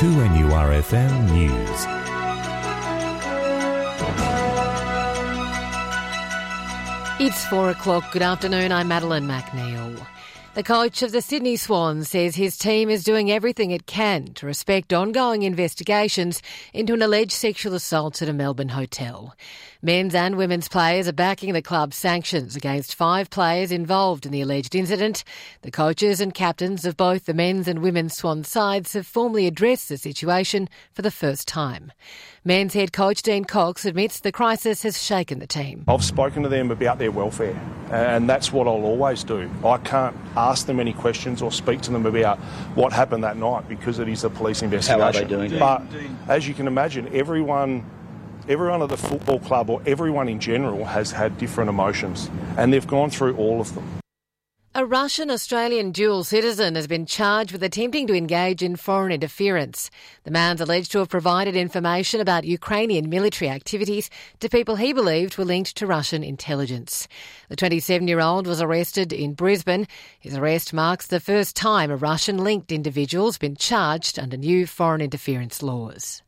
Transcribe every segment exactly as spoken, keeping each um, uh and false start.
two N U R F M News. It's four o'clock. Good afternoon. I'm Madeline McNeil. The coach of the Sydney Swans says his team is doing everything it can to respect ongoing investigations into an alleged sexual assault at a Melbourne hotel. Men's and women's players are backing the club's sanctions against five players involved in the alleged incident. The coaches and captains of both the men's and women's Swan sides have formally addressed the situation for the first time. Men's head coach Dean Cox admits the crisis has shaken the team. I've spoken to them about their welfare, and that's what I'll always do. I can't ask them any questions or speak to them about what happened that night because it is a police investigation. How are they doing? But as you can imagine, everyone, everyone at the football club or everyone in general has had different emotions, and they've gone through all of them. A Russian-Australian dual citizen has been charged with attempting to engage in foreign interference. The man's alleged to have provided information about Ukrainian military activities to people he believed were linked to Russian intelligence. The twenty-seven-year-old was arrested in Brisbane. His arrest marks the first time a Russian-linked individual's been charged under new foreign interference laws.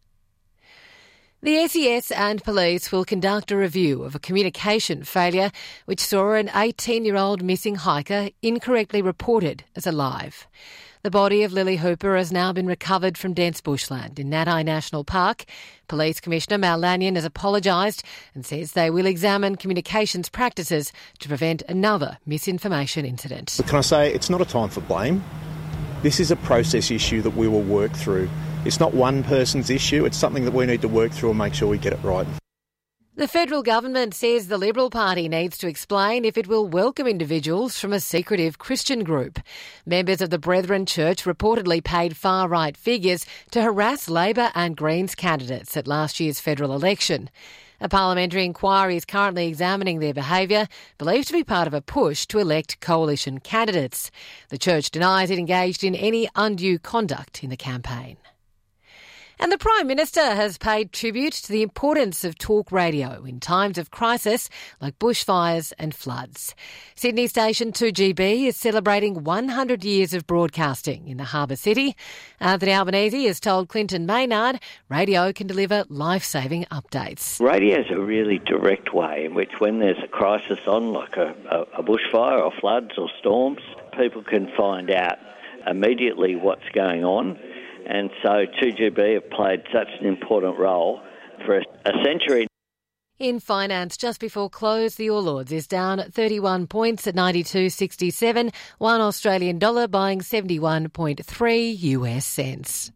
The S E S and police will conduct a review of a communication failure which saw an eighteen-year-old missing hiker incorrectly reported as alive. The body of Lily Hooper has now been recovered from dense bushland in Natai National Park. Police Commissioner Mal Lanyon has apologised and says they will examine communications practices to prevent another misinformation incident. But can I say, it's not a time for blame. This is a process issue that we will work through. It's not one person's issue, it's something that we need to work through and make sure we get it right. The federal government says the Liberal Party needs to explain if it will welcome individuals from a secretive Christian group. Members of the Brethren Church reportedly paid far-right figures to harass Labor and Greens candidates at last year's federal election. A parliamentary inquiry is currently examining their behaviour, believed to be part of a push to elect coalition candidates. The church denies it engaged in any undue conduct in the campaign. And the Prime Minister has paid tribute to the importance of talk radio in times of crisis like bushfires and floods. Sydney station two G B is celebrating one hundred years of broadcasting in the harbour city. Anthony Albanese has told Clinton Maynard radio can deliver life-saving updates. Radio is a really direct way in which when there's a crisis on, like a, a, a bushfire or floods or storms, people can find out immediately what's going on. And so two G B have played such an important role for a century. In finance, just before close, the All Ords is down thirty-one points at ninety-two sixty-seven. One Australian dollar buying seventy-one point three U S cents.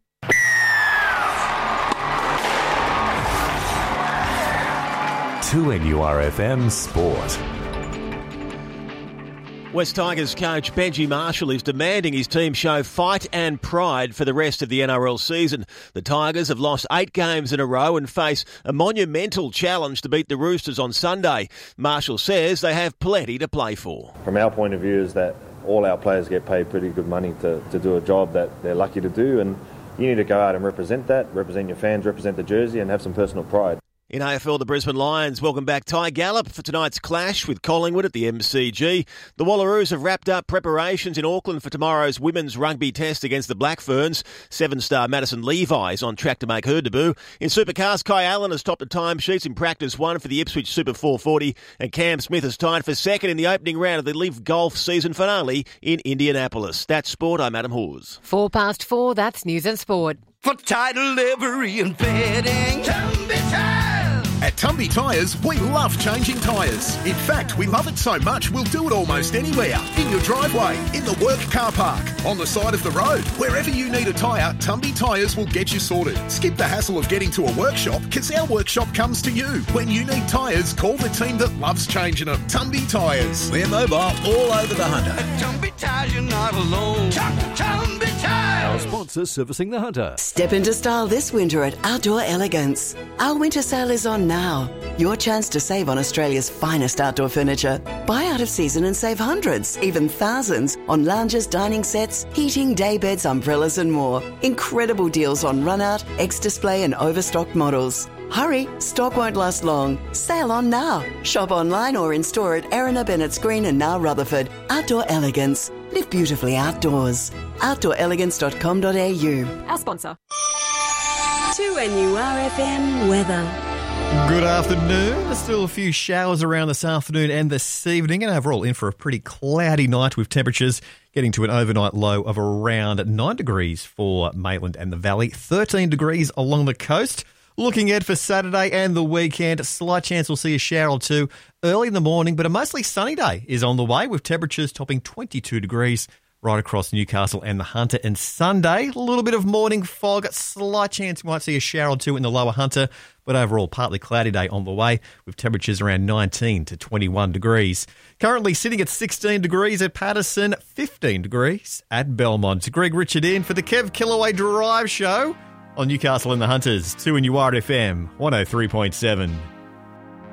two N U R F M Sport. West Tigers coach Benji Marshall is demanding his team show fight and pride for the rest of the N R L season. The Tigers have lost eight games in a row and face a monumental challenge to beat the Roosters on Sunday. Marshall says they have plenty to play for. From our point of view is that all our players get paid pretty good money to, to do a job that they're lucky to do, and you need to go out and represent that, represent your fans, represent the jersey and have some personal pride. In A F L, the Brisbane Lions welcome back Ty Gallop for tonight's clash with Collingwood at the M C G. The Wallaroos have wrapped up preparations in Auckland for tomorrow's women's rugby test against the Black Ferns. Seven-star Madison Levi is on track to make her debut. In Supercars, Kai Allen has topped the timesheets in practice one for the Ipswich Super four forty, and Cam Smith is tied for second in the opening round of the Live Golf season finale in Indianapolis. That's sport. I'm Adam Hawes. Four past four, that's news and sport. For title, livery and bedding, Tumby Tires. At Tumby Tyres, we love changing tyres. In fact, we love it so much, we'll do it almost anywhere. In your driveway, in the work car park, on the side of the road. Wherever you need a tyre, Tumby Tyres will get you sorted. Skip the hassle of getting to a workshop, because our workshop comes to you. When you need tyres, call the team that loves changing them. Tumby Tyres. We're mobile all over the Hunter. At Tumby Tyres, you're not alone. Tumby Tyres. Our sponsor servicing the Hunter. Step into style this winter at Outdoor Elegance. Our winter sale is on now. Your chance to save on Australia's finest outdoor furniture. Buy out of season and save hundreds, even thousands, on lounges, dining sets, heating, day beds, umbrellas and more. Incredible deals on run-out, ex-display and overstocked models. Hurry, stock won't last long. Sale on now. Shop online or in store at Erina, Bennett's Green and now Rutherford. Outdoor Elegance. Live beautifully outdoors. outdoor elegance dot com dot a u. Our sponsor. two N U R F M weather. Good afternoon. There's still a few showers around this afternoon and this evening, and overall in for a pretty cloudy night with temperatures getting to an overnight low of around nine degrees for Maitland and the Valley, thirteen degrees along the coast. Looking ahead for Saturday and the weekend, slight chance we'll see a shower or two early in the morning, but a mostly sunny day is on the way with temperatures topping twenty-two degrees right across Newcastle and the Hunter. And Sunday, a little bit of morning fog, slight chance we might see a shower or two in the lower Hunter, but overall partly cloudy day on the way with temperatures around nineteen to twenty-one degrees. Currently sitting at sixteen degrees at Patterson, fifteen degrees at Belmont. Greg Richard in for the Kev Killaway Drive Show on Newcastle and the Hunters, two N U R F M one oh three point seven.